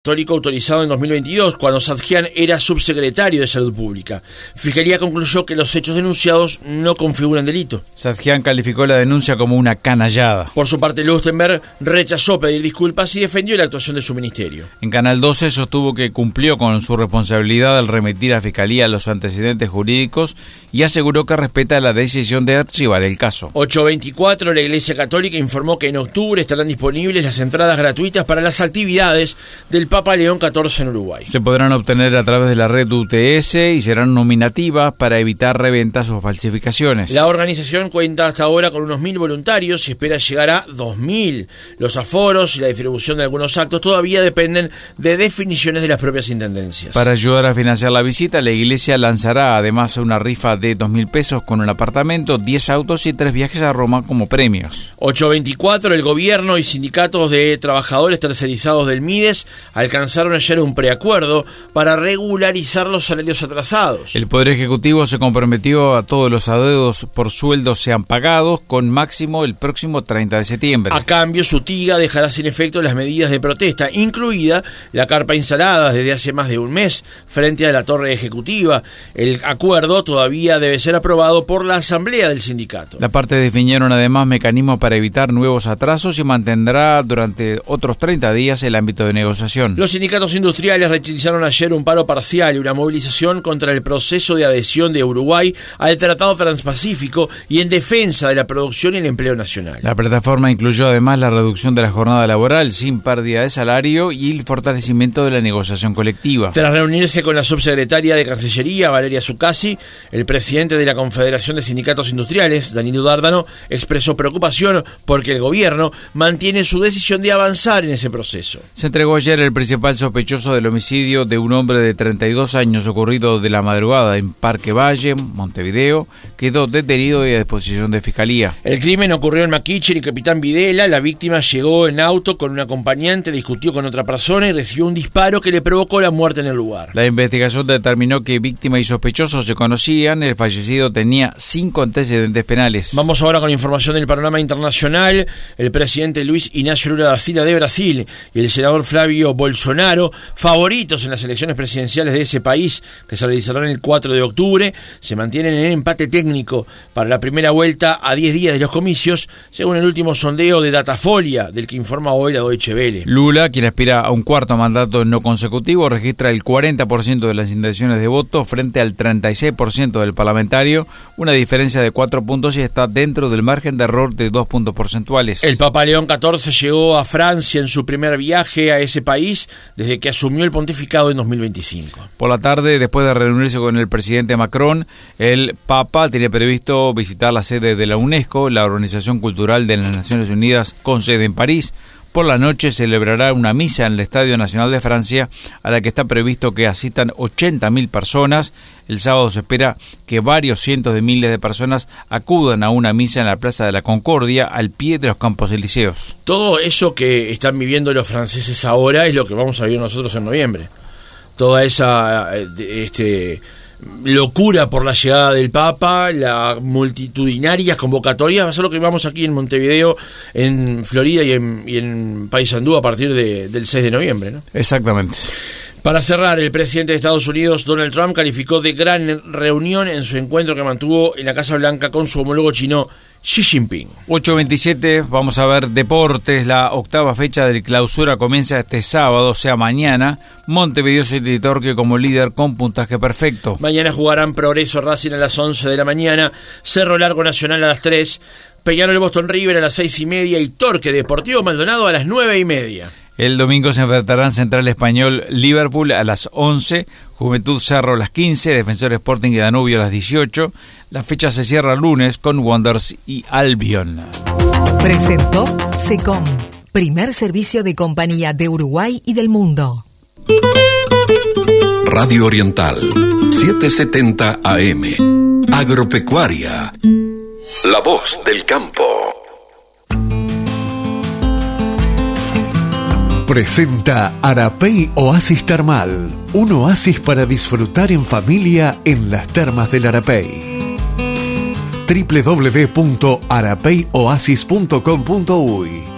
Católico autorizado en 2022, cuando Sadjian era subsecretario de Salud Pública. Fiscalía concluyó que los hechos denunciados no configuran delito. Sadjian calificó la denuncia como una canallada. Por su parte, Lustenberg rechazó pedir disculpas y defendió la actuación de su ministerio. En Canal 12 sostuvo que cumplió con su responsabilidad al remitir a Fiscalía los antecedentes jurídicos y aseguró que respeta la decisión de archivar el caso. 824, la Iglesia Católica informó que en octubre estarán disponibles las entradas gratuitas para las actividades del Papa León XIV en Uruguay. Se podrán obtener a través de la red UTS y serán nominativas para evitar reventas o falsificaciones. La organización cuenta hasta ahora con unos 1.000 voluntarios y espera llegar a 2.000. Los aforos y la distribución de algunos actos todavía dependen de definiciones de las propias intendencias. Para ayudar a financiar la visita, la Iglesia lanzará además una rifa de 2.000 pesos con un apartamento, 10 autos y 3 viajes a Roma como premios. 824, el gobierno y sindicatos de trabajadores tercerizados del MIDES alcanzaron ayer un preacuerdo para regularizar los salarios atrasados. El Poder Ejecutivo se comprometió a todos los adeudos por sueldos sean pagados con máximo el próximo 30 de septiembre. A cambio, su TIGA dejará sin efecto las medidas de protesta, incluida la carpa instalada desde hace más de un mes frente a la torre ejecutiva. El acuerdo todavía debe ser aprobado por la asamblea del sindicato. La parte definieron además mecanismos para evitar nuevos atrasos y mantendrá durante otros 30 días el ámbito de negociación. Los sindicatos industriales realizaron ayer un paro parcial y una movilización contra el proceso de adhesión de Uruguay al Tratado Transpacífico y en defensa de la producción y el empleo nacional. La plataforma incluyó además la reducción de la jornada laboral sin pérdida de salario y el fortalecimiento de la negociación colectiva. Tras reunirse con la subsecretaria de Cancillería, Valeria Zuccasi, el presidente de la Confederación de Sindicatos Industriales, Danilo Dárdano, expresó preocupación porque el gobierno mantiene su decisión de avanzar en ese proceso. Se entregó ayer el principal sospechoso del homicidio de un hombre de 32 años ocurrido de la madrugada en Parque Valle, Montevideo, quedó detenido y a disposición de Fiscalía. El crimen ocurrió en Maquiche y Capitán Videla. La víctima llegó en auto con un acompañante, discutió con otra persona y recibió un disparo que le provocó la muerte en el lugar. La investigación determinó que víctima y sospechoso se conocían. El fallecido tenía 5 antecedentes penales. Vamos ahora con información del panorama internacional. El presidente Luis Inácio Lula da Silva de Brasil y el senador Flavio Bolsonaro, favoritos en las elecciones presidenciales de ese país que se realizarán el 4 de octubre, se mantienen en empate técnico para la primera vuelta a 10 días de los comicios, según el último sondeo de Datafolia, del que informa hoy la Deutsche Welle. Lula, quien aspira a un cuarto mandato no consecutivo, registra el 40% de las intenciones de voto frente al 36% del parlamentario, una diferencia de 4 puntos y está dentro del margen de error de 2 puntos porcentuales. El Papa León XIV llegó a Francia en su primer viaje a ese país desde que asumió el pontificado en 2025. Por la tarde, después de reunirse con el presidente Macron, el Papa tiene previsto visitar la sede de la UNESCO, la Organización Cultural de las Naciones Unidas con sede en París. Por la noche celebrará una misa en el Estadio Nacional de Francia, a la que está previsto que asistan 80.000 personas. El sábado se espera que varios cientos de miles de personas acudan a una misa en la Plaza de la Concordia, al pie de los Campos Elíseos. Todo eso que están viviendo los franceses ahora es lo que vamos a vivir nosotros en noviembre. Toda esa locura por la llegada del Papa, las multitudinarias convocatorias, va a ser lo que vamos aquí en Montevideo, en Florida y en Paysandú a partir del 6 de noviembre, ¿no? Exactamente. Para cerrar, el presidente de Estados Unidos, Donald Trump, calificó de gran reunión en su encuentro que mantuvo en la Casa Blanca con su homólogo chino Xi Jinping. 8:27, vamos a ver deportes. La octava fecha del Clausura comienza este sábado, o sea mañana. Montevideo City Torque como líder con puntaje perfecto. Mañana jugarán Progreso Racing a las 11 de la mañana, Cerro Largo Nacional a las 3, Peñarol Boston River a las 6:30 y Torque Deportivo Maldonado a las 9:30. El domingo se enfrentarán Central Español Liverpool a las 11, Juventud Cerro a las 15, Defensor Sporting y Danubio a las 18. La fecha se cierra lunes con Wanderers y Albion. Presentó SECOM, primer servicio de compañía de Uruguay y del mundo. Radio Oriental, 770 AM. Agropecuaria. La voz del campo. Presenta Arapey Oasis Termal, un oasis para disfrutar en familia en las termas del Arapey. www.arapeyoasis.com.uy